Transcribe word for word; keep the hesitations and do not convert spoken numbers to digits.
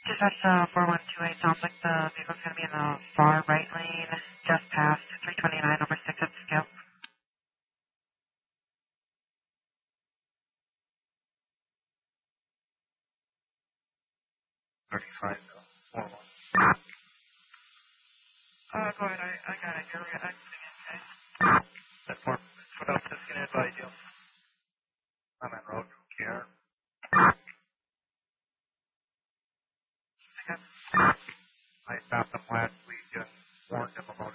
Dispatch uh, four one two eight. Sounds like the vehicle's going to be in the far right lane, just past three twenty-nine over six at the scale. thirty-five, four one. Uh, go ahead. I, I got it. You're right. That form, what else is going to advise you? I'm en route, care.